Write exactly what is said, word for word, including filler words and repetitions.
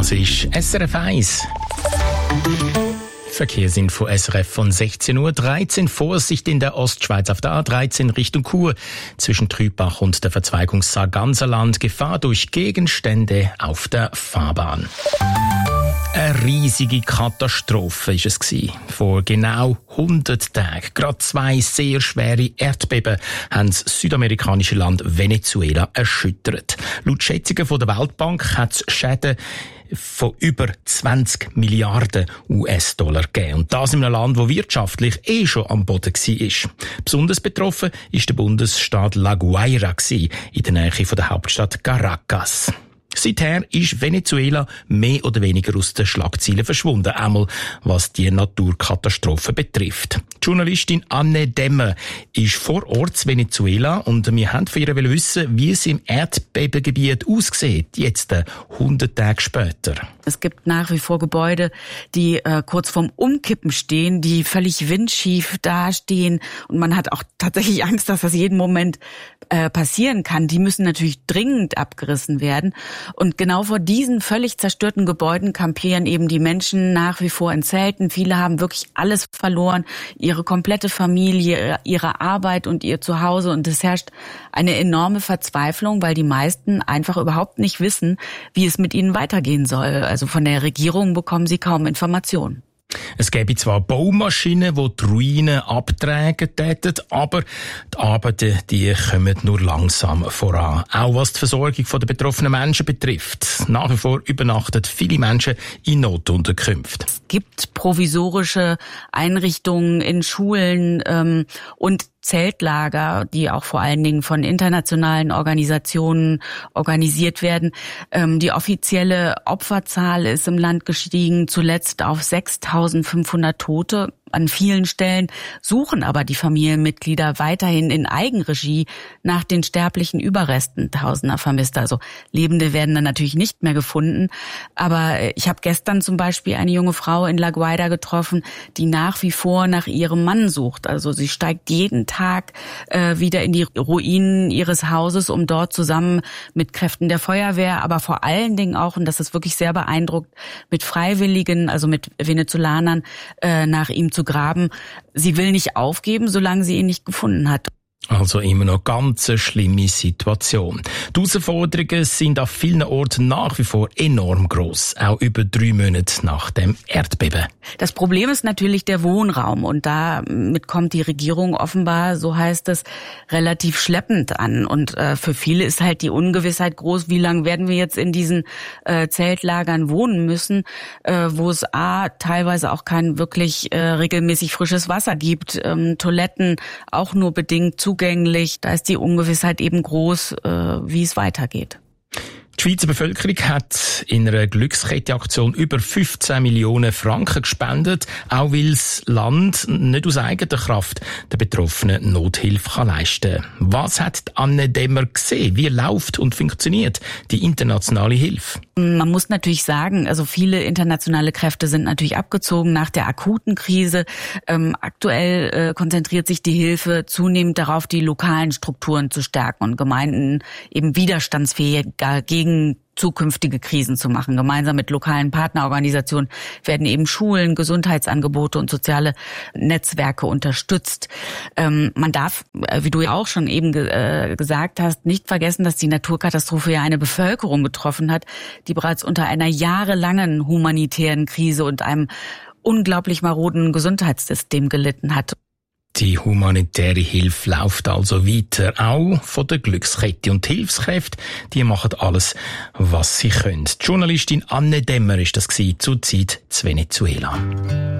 Das ist S R F eins. Verkehrsinfo S R F von sechzehn Uhr dreizehn. Vorsicht in der Ostschweiz auf der A dreizehn Richtung Chur. Zwischen Trübach und der Verzweigung Sarganserland. Gefahr durch Gegenstände auf der Fahrbahn. Eine riesige Katastrophe war es gewesen. Vor genau hundert Tagen. Gerade zwei sehr schwere Erdbeben haben das südamerikanische Land Venezuela erschüttert. Laut Schätzungen von der Weltbank hat es Schäden von über zwanzig Milliarden U S-Dollar gegeben. Und das in einem Land, das wirtschaftlich eh schon am Boden war. Besonders betroffen war der Bundesstaat La Guaira in der Nähe von der Hauptstadt Caracas. Seither ist Venezuela mehr oder weniger aus den Schlagzeilen verschwunden, einmal was die Naturkatastrophe betrifft. Die Journalistin Anne Demmer ist vor Ort in Venezuela und wir haben von ihr wissen, wie es im Erdbebengebiet aussieht, jetzt hundert Tage später. Es gibt nach wie vor Gebäude, die äh, kurz vorm Umkippen stehen, die völlig windschief dastehen und man hat auch tatsächlich Angst, dass das jeden Moment äh, passieren kann. Die müssen natürlich dringend abgerissen werden. Und genau vor diesen völlig zerstörten Gebäuden kampieren eben die Menschen nach wie vor in Zelten. Viele haben wirklich alles verloren, ihre komplette Familie, ihre Arbeit und ihr Zuhause. Und es herrscht eine enorme Verzweiflung, weil die meisten einfach überhaupt nicht wissen, wie es mit ihnen weitergehen soll. Also von der Regierung bekommen sie kaum Informationen. Es gäbe zwar Baumaschinen, die die Ruinen abtragen täten, aber die Arbeiten die kommen nur langsam voran. Auch was die Versorgung der betroffenen Menschen betrifft. Nach wie vor übernachten viele Menschen in Notunterkünften. Es gibt provisorische Einrichtungen in Schulen ähm, und Zeltlager, die auch vor allen Dingen von internationalen Organisationen organisiert werden. Ähm, die offizielle Opferzahl ist im Land gestiegen, zuletzt auf sechstausendfünfhundert Tote. An vielen Stellen suchen aber die Familienmitglieder weiterhin in Eigenregie nach den sterblichen Überresten tausender Vermisster. Also Lebende werden dann natürlich nicht mehr gefunden. Aber ich habe gestern zum Beispiel eine junge Frau in La Guaira getroffen, die nach wie vor nach ihrem Mann sucht. Also sie steigt jeden Tag äh, wieder in die Ruinen ihres Hauses, um dort zusammen mit Kräften der Feuerwehr, aber vor allen Dingen auch, und das ist wirklich sehr beeindruckt, mit Freiwilligen, also mit Venezolanern, äh, nach ihm zu graben. Sie will nicht aufgeben, solange sie ihn nicht gefunden hat. Also immer noch ganz eine schlimme Situation. Die Herausforderungen sind an vielen Orten nach wie vor enorm gross, auch über drei Monate nach dem Erdbeben. Das Problem ist natürlich der Wohnraum und damit kommt die Regierung offenbar, so heißt es, relativ schleppend an. Und äh, für viele ist halt die Ungewissheit groß, wie lange werden wir jetzt in diesen äh, Zeltlagern wohnen müssen, äh, wo es a teilweise auch kein wirklich äh, regelmäßig frisches Wasser gibt, ähm, Toiletten auch nur bedingt zu zugänglich. Da ist die Ungewissheit eben groß, äh, wie es weitergeht. Die Schweizer Bevölkerung hat in einer Glückskettenaktion über fünfzehn Millionen Franken gespendet, auch weil das Land nicht aus eigener Kraft der Betroffenen Nothilfe kann leisten kann. Was hat Anne Demmer gesehen? Wie läuft und funktioniert die internationale Hilfe? Man muss natürlich sagen, also viele internationale Kräfte sind natürlich abgezogen nach der akuten Krise. Ähm, aktuell äh, konzentriert sich die Hilfe zunehmend darauf, die lokalen Strukturen zu stärken und Gemeinden eben widerstandsfähiger gegen zukünftige Krisen zu machen. Gemeinsam mit lokalen Partnerorganisationen werden eben Schulen, Gesundheitsangebote und soziale Netzwerke unterstützt. Ähm, man darf, wie du ja auch schon eben ge- äh, gesagt hast, nicht vergessen, dass die Naturkatastrophe ja eine Bevölkerung getroffen hat, die bereits unter einer jahrelangen humanitären Krise und einem unglaublich maroden Gesundheitssystem gelitten hat. Die humanitäre Hilfe läuft also weiter, auch von der Glückskette. Und die Hilfskräfte, die machen alles, was sie können. Die Journalistin Anne Demmer ist das gewesen, zur Zeit zu Venezuela.